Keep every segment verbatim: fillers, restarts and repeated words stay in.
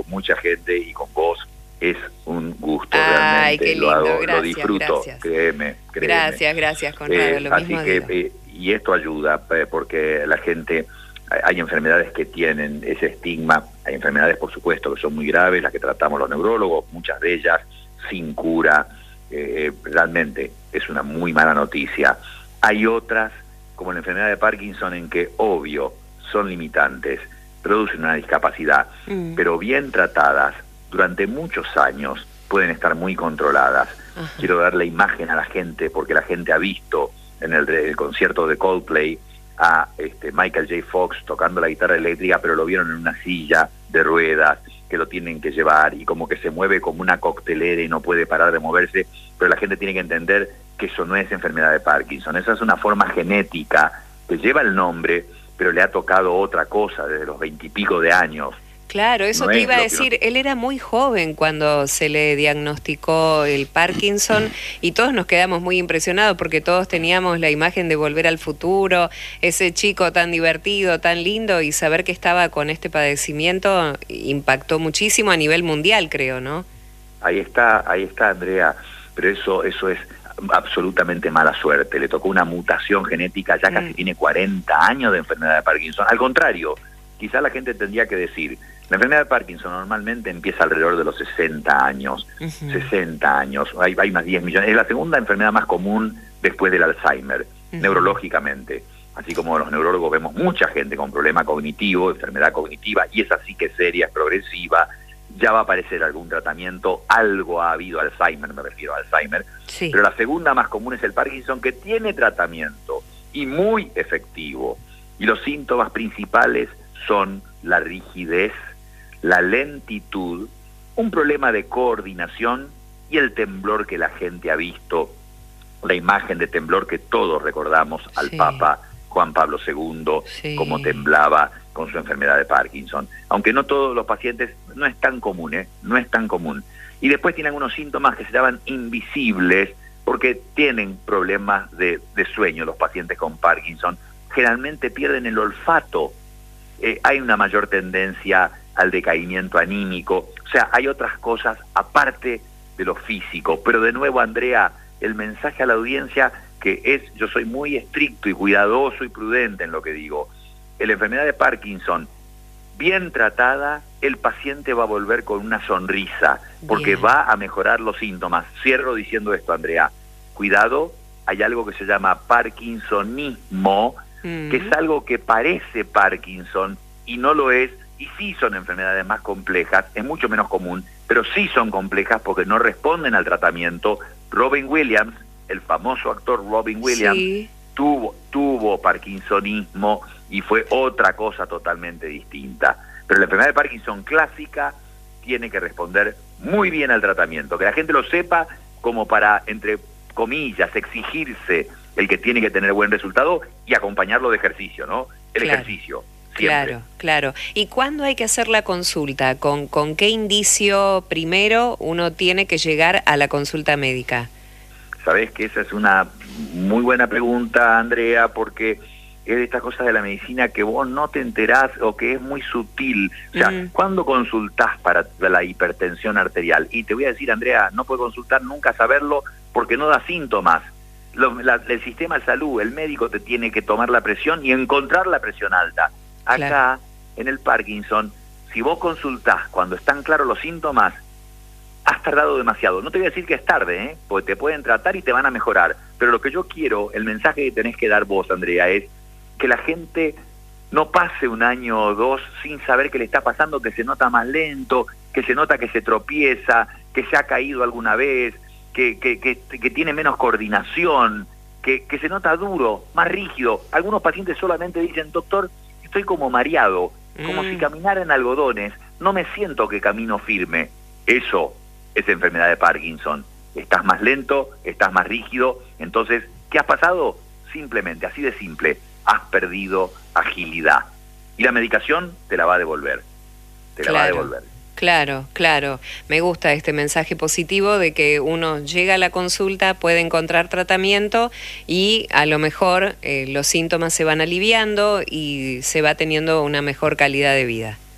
mucha gente y con vos es un gusto. Ay, realmente. qué lindo, lo hago, gracias, lo disfruto, gracias. créeme, créeme. Gracias, gracias, Conrado, Eh, lo así mismo que, digo. eh, y esto ayuda, eh, porque la gente, hay enfermedades que tienen ese estigma, hay enfermedades, por supuesto, que son muy graves, las que tratamos los neurólogos, muchas de ellas sin cura, eh, realmente es una muy mala noticia. Hay otras, como la enfermedad de Parkinson, en que, obvio, son limitantes, producen una discapacidad, mm. pero bien tratadas, durante muchos años, pueden estar muy controladas. Ajá. Quiero dar la imagen a la gente, porque la gente ha visto en el, el concierto de Coldplay a este, Michael J. Fox tocando la guitarra eléctrica, pero lo vieron en una silla de ruedas, que lo tienen que llevar, y como que se mueve como una coctelera y no puede parar de moverse, pero la gente tiene que entender que eso no es enfermedad de Parkinson, esa es una forma genética que lleva el nombre, pero le ha tocado otra cosa desde los veintipico de años. Claro, eso no te iba a decir, no... él era muy joven cuando se le diagnosticó el Parkinson y todos nos quedamos muy impresionados porque todos teníamos la imagen de Volver al Futuro, ese chico tan divertido, tan lindo, y saber que estaba con este padecimiento impactó muchísimo a nivel mundial, creo, ¿no? Ahí está, ahí está, Andrea, pero eso, eso es absolutamente mala suerte, le tocó una mutación genética, ya casi mm. tiene cuarenta años de enfermedad de Parkinson, al contrario, quizá la gente tendría que decir, la enfermedad de Parkinson normalmente empieza alrededor de los sesenta años, uh-huh. sesenta años, hay, hay más diez millones, es la segunda enfermedad más común después del Alzheimer, uh-huh. neurológicamente, así como los neurólogos vemos mucha gente con problema cognitivo, enfermedad cognitiva, y esa sí que es seria, es progresiva, ya va a aparecer algún tratamiento, algo ha habido, Alzheimer, me refiero a Alzheimer, sí. Pero la segunda más común es el Parkinson, que tiene tratamiento, y muy efectivo, y los síntomas principales son la rigidez, la lentitud, un problema de coordinación y el temblor que la gente ha visto, la imagen de temblor que todos recordamos al sí. Papa Juan Pablo segundo, sí. como temblaba con su enfermedad de Parkinson. Aunque no todos los pacientes, no es tan común, ¿eh? no es tan común. Y después tienen algunos síntomas que se llaman invisibles porque tienen problemas de, de sueño los pacientes con Parkinson. Generalmente pierden el olfato. Eh, hay una mayor tendencia al decaimiento anímico, o sea, hay otras cosas aparte de lo físico, pero de nuevo, Andrea, el mensaje a la audiencia que es, yo soy muy estricto y cuidadoso y prudente en lo que digo, en la enfermedad de Parkinson, bien tratada, el paciente va a volver con una sonrisa, porque bien. va a mejorar los síntomas. Cierro diciendo esto, Andrea, cuidado, hay algo que se llama parkinsonismo, que es algo que parece Parkinson y no lo es, y sí son enfermedades más complejas, es mucho menos común, pero sí son complejas porque no responden al tratamiento. Robin Williams, el famoso actor Robin Williams, sí. tuvo, tuvo parkinsonismo y fue otra cosa totalmente distinta. Pero la enfermedad de Parkinson clásica tiene que responder muy bien al tratamiento, que la gente lo sepa como para, entre comillas, exigirse el que tiene que tener buen resultado y acompañarlo de ejercicio, ¿no? El claro, ejercicio, siempre. Claro, claro. ¿Y cuándo hay que hacer la consulta? ¿Con, con qué indicio primero uno tiene que llegar a la consulta médica? Sabés que esa es una muy buena pregunta, Andrea, porque es de estas cosas de la medicina que vos no te enterás o que es muy sutil. O sea, mm. ¿cuándo consultás para la hipertensión arterial? Y te voy a decir, Andrea, no puedes consultar nunca saberlo porque no da síntomas. Lo, la, el sistema de salud, el médico te tiene que tomar la presión y encontrar la presión alta. Acá, claro. en el Parkinson, si vos consultás cuando están claros los síntomas, has tardado demasiado. No te voy a decir que es tarde, ¿eh? Porque te pueden tratar y te van a mejorar. Pero lo que yo quiero, el mensaje que tenés que dar vos, Andrea, es que la gente no pase un año o dos sin saber qué le está pasando, que se nota más lento, que se nota que se tropieza, que se ha caído alguna vez, que, que, que, que tiene menos coordinación, que, que se nota duro, más rígido. Algunos pacientes solamente dicen, doctor, estoy como mareado, como mm. si caminara en algodones, no me siento que camino firme. Eso es enfermedad de Parkinson. Estás más lento, estás más rígido. Entonces, ¿qué has pasado? Simplemente, así de simple, has perdido agilidad. Y la medicación te la va a devolver. Te claro. la va a devolver. Claro, claro. Me gusta este mensaje positivo de que uno llega a la consulta, puede encontrar tratamiento y a lo mejor eh, los síntomas se van aliviando y se va teniendo una mejor calidad de vida.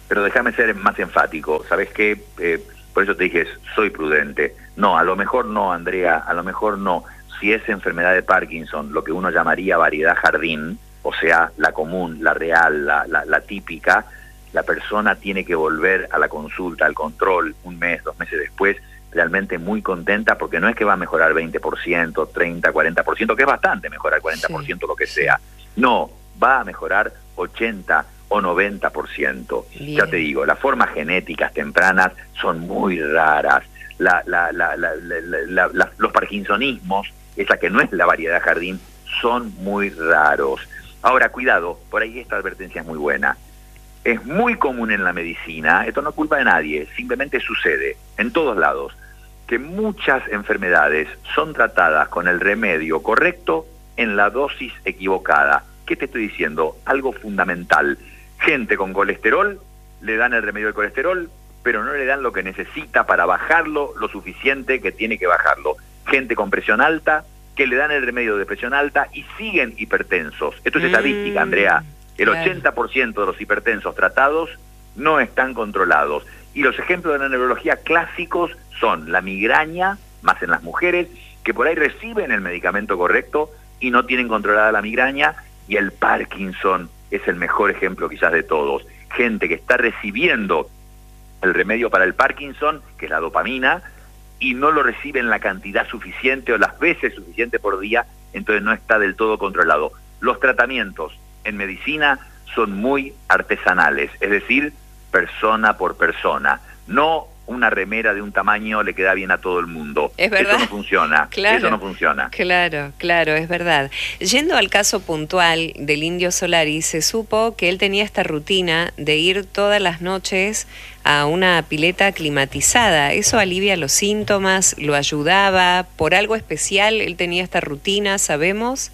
pero déjame ser más enfático. ¿Sabes qué? Eh, por eso te dije, soy prudente. No, a lo mejor no, Andrea, a lo mejor no. Si es enfermedad de Parkinson, lo que uno llamaría variedad jardín, o sea, la común, la real, la, la, la típica, la persona tiene que volver a la consulta, al control, un mes, dos meses después, realmente muy contenta, porque no es que va a mejorar veinte por ciento, treinta, cuarenta por ciento, que es bastante mejorar cuarenta por ciento, sí, lo que sea. No, va a mejorar ochenta o noventa por ciento. Bien. Ya te digo, las formas genéticas tempranas son muy raras. La, la, la, la, la, la, la, los parkinsonismos, esa que no es la variedad jardín, son muy raros. Ahora, cuidado, por ahí esta advertencia es muy buena. Es muy común en la medicina, esto no es culpa de nadie, simplemente sucede en todos lados, que muchas enfermedades son tratadas con el remedio correcto en la dosis equivocada. ¿Qué te estoy diciendo? Algo fundamental. Gente con colesterol, le dan el remedio del colesterol, pero no le dan lo que necesita para bajarlo lo suficiente que tiene que bajarlo. Gente con presión alta, que le dan el remedio de presión alta y siguen hipertensos. Esto es mm, estadística, Andrea. El claro. ochenta por ciento de los hipertensos tratados no están controlados. Y los ejemplos de la neurología clásicos son la migraña, más en las mujeres, que por ahí reciben el medicamento correcto y no tienen controlada la migraña, y el Parkinson es el mejor ejemplo quizás de todos. Gente que está recibiendo el remedio para el Parkinson, que es la dopamina, y no lo recibe en la cantidad suficiente o las veces suficiente por día, entonces no está del todo controlado. Los tratamientos en medicina son muy artesanales, es decir, persona por persona. No una remera de un tamaño le queda bien a todo el mundo. Es verdad. Eso no funciona. Claro, eso no funciona. Claro, claro, es verdad. Yendo al caso puntual del Indio Solari, se supo que él tenía esta rutina de ir todas las noches a una pileta climatizada. ¿Eso alivia los síntomas? ¿Lo ayudaba? ¿Por algo especial él tenía esta rutina? ¿Sabemos?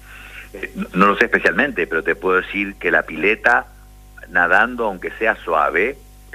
No, no lo sé especialmente, pero te puedo decir que la pileta, nadando, aunque sea suave,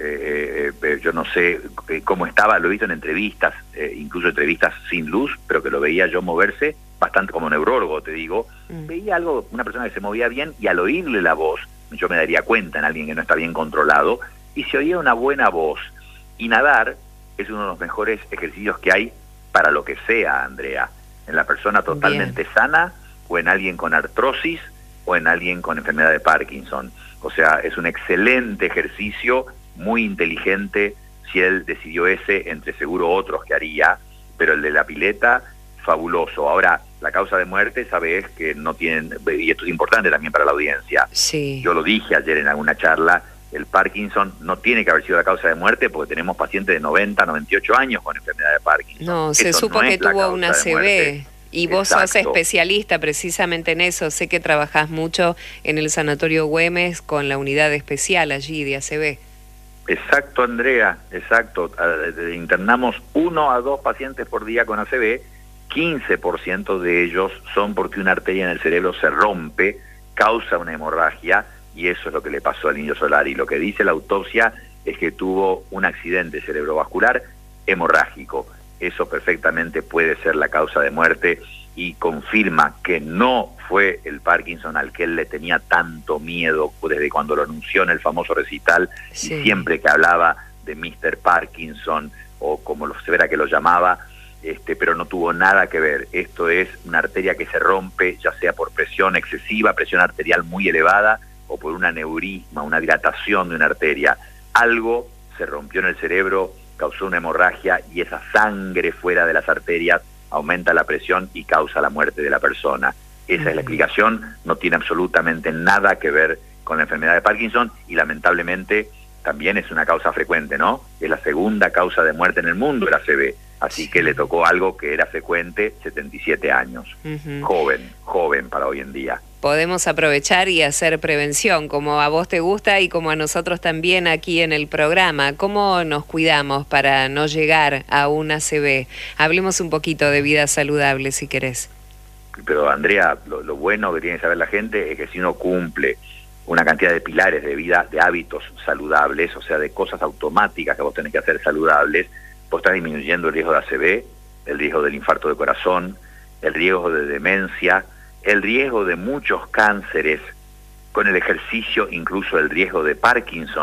eh, eh, yo no sé cómo estaba, lo he visto en entrevistas, eh, incluso entrevistas sin luz, pero que lo veía yo moverse, bastante como neurólogo, te digo, mm. veía algo, una persona que se movía bien, y al oírle la voz, yo me daría cuenta en alguien que no está bien controlado, y se oía una buena voz. Y nadar es uno de los mejores ejercicios que hay para lo que sea, Andrea, en la persona totalmente bien. sana, o en alguien con artrosis, o en alguien con enfermedad de Parkinson. O sea, es un excelente ejercicio, muy inteligente, si él decidió ese, entre seguro otros que haría, pero el de la pileta, fabuloso. Ahora, la causa de muerte, sabes que no tienen, y esto es importante también para la audiencia, sí. Yo lo dije ayer en alguna charla, el Parkinson no tiene que haber sido la causa de muerte porque tenemos pacientes de noventa, noventa y ocho años con enfermedad de Parkinson. No, se Eso supo no que tuvo una A C V. Y vos Exacto. sos especialista precisamente en eso. Sé que trabajás mucho en el Sanatorio Güemes con la unidad especial allí de A C V. Exacto, Andrea, exacto. Internamos uno a dos pacientes por día con A C V, quince por ciento de ellos son porque una arteria en el cerebro se rompe, causa una hemorragia, y eso es lo que le pasó al Indio Solari. Lo que dice la autopsia es que tuvo un accidente cerebrovascular hemorrágico. Eso perfectamente puede ser la causa de muerte y confirma que no fue el Parkinson al que él le tenía tanto miedo desde cuando lo anunció en el famoso recital, sí. Y siempre que hablaba de mister Parkinson o como lo severa que lo llamaba, este, pero no tuvo nada que ver. Esto es una arteria que se rompe, ya sea por presión excesiva, presión arterial muy elevada, o por un aneurisma, una dilatación de una arteria. Algo se rompió en el cerebro, causó una hemorragia, y esa sangre fuera de las arterias aumenta la presión y causa la muerte de la persona. Esa uh-huh. es la explicación, no tiene absolutamente nada que ver con la enfermedad de Parkinson, y lamentablemente también es una causa frecuente, ¿no? Es la segunda causa de muerte en el mundo, el A C V, así sí. que le tocó algo que era frecuente, setenta y siete años. Uh-huh. Joven, joven para hoy en día. Podemos aprovechar y hacer prevención, como a vos te gusta y como a nosotros también aquí en el programa. ¿Cómo nos cuidamos para no llegar a un A C V? Hablemos un poquito de vida saludable, si querés. Pero, Andrea, lo, lo bueno que tiene que saber la gente es que si uno cumple una cantidad de pilares de vida, de hábitos saludables, o sea, de cosas automáticas que vos tenés que hacer saludables, vos estás disminuyendo el riesgo de A C V, el riesgo del infarto de corazón, el riesgo de demencia, el riesgo de muchos cánceres, con el ejercicio incluso el riesgo de Parkinson,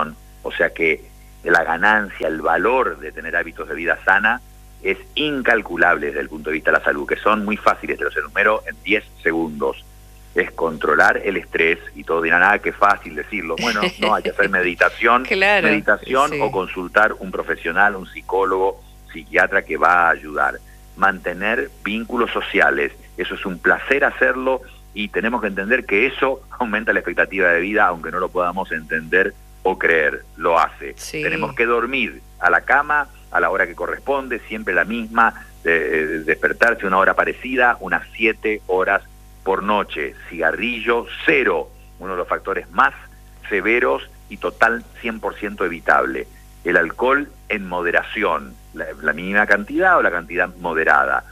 O sea que la ganancia, el valor de tener hábitos de vida sana es incalculable desde el punto de vista de la salud, que son muy fáciles, te los enumero en diez segundos. Es controlar el estrés, y todos dirán, ah, qué fácil decirlo. Bueno, no, hay que hacer meditación, claro, meditación sí. o consultar un profesional, un psicólogo, psiquiatra que va a ayudar. Mantener vínculos sociales, eso es un placer hacerlo, y tenemos que entender que eso aumenta la expectativa de vida, aunque no lo podamos entender o creer, lo hace. Sí. Tenemos que dormir a la cama a la hora que corresponde, siempre la misma, eh, despertarse una hora parecida, unas siete horas por noche. Cigarrillo, cero, uno de los factores más severos y total cien por ciento evitable. El alcohol en moderación, la, la mínima cantidad o la cantidad moderada.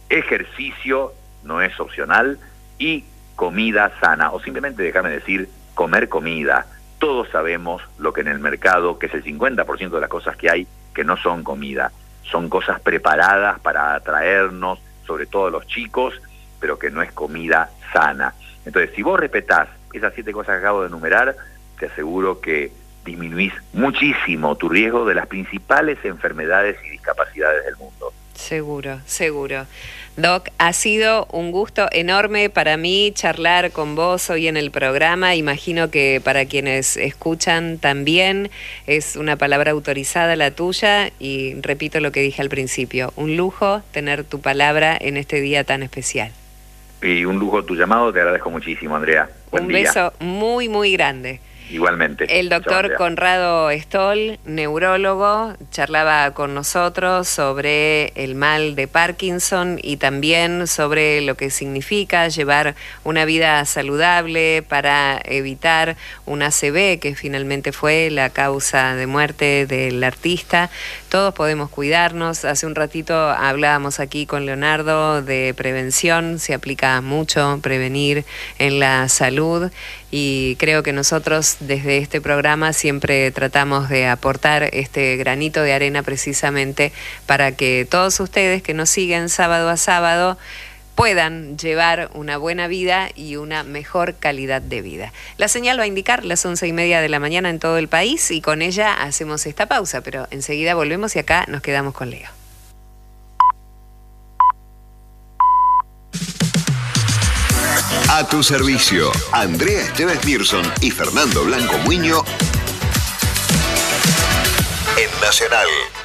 Ejercicio, no es opcional, y comida sana, o simplemente, déjame decir, comer comida. Todos sabemos lo que en el mercado, que es el cincuenta por ciento de las cosas que hay, que no son comida, son cosas preparadas para atraernos, sobre todo a los chicos, pero que no es comida sana. Entonces, si vos respetás esas siete cosas que acabo de enumerar, te aseguro que disminuís muchísimo tu riesgo de las principales enfermedades y discapacidades del mundo. Seguro, seguro. Doc, ha sido un gusto enorme para mí charlar con vos hoy en el programa. Imagino que para quienes escuchan también es una palabra autorizada la tuya, y repito lo que dije al principio, un lujo tener tu palabra en este día tan especial. Y un lujo tu llamado, te agradezco muchísimo, Andrea. Buen un día. beso muy, muy grande. Igualmente. El doctor Chao, Conrado Stoll, neurólogo, charlaba con nosotros sobre el mal de Parkinson y también sobre lo que significa llevar una vida saludable para evitar un A C V, que finalmente fue la causa de muerte del artista. Todos podemos cuidarnos. Hace un ratito hablábamos aquí con Leonardo de prevención. Se aplica mucho prevenir en la salud, y creo que nosotros desde este programa siempre tratamos de aportar este granito de arena precisamente para que todos ustedes que nos siguen sábado a sábado puedan llevar una buena vida y una mejor calidad de vida. La señal va a indicar las once y media de la mañana en todo el país, y con ella hacemos esta pausa, pero enseguida volvemos y acá nos quedamos con Leo. A tu servicio, Andrea Esteves Mirson y Fernando Blanco Muiño en Nacional.